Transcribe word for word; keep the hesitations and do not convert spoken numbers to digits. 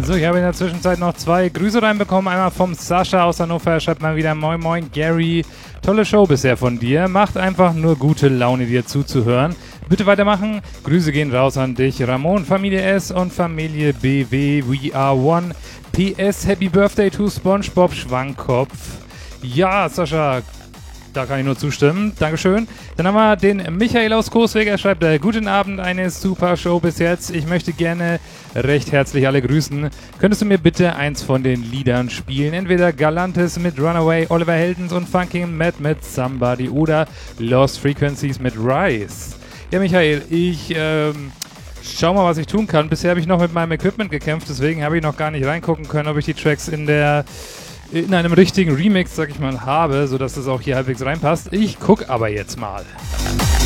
So, ich habe in der Zwischenzeit noch zwei Grüße reinbekommen. Einmal vom Sascha aus Hannover. Er schreibt mal wieder: Moin Moin Gary, tolle Show bisher von dir. Macht einfach nur gute Laune, dir zuzuhören. Bitte weitermachen. Grüße gehen raus an dich, Ramon, Familie S und Familie B W. We are one. P S Happy Birthday to SpongeBob Schwammkopf. Ja, Sascha, da kann ich nur zustimmen. Dankeschön. Dann haben wir den Michael aus Coesweg. Er schreibt: äh, Guten Abend, eine super Show bis jetzt. Ich möchte gerne recht herzlich alle grüßen. Könntest du mir bitte eins von den Liedern spielen? Entweder Galantis mit Runaway, Oliver Heldens und Funkin' Matt mit Somebody oder Lost Frequencies mit Rise. Ja, Michael, ich ähm, schau mal, was ich tun kann. Bisher habe ich noch mit meinem Equipment gekämpft, deswegen habe ich noch gar nicht reingucken können, ob ich die Tracks in der in einem richtigen Remix, sag ich mal, habe, sodass das auch hier halbwegs reinpasst. Ich guck aber jetzt mal.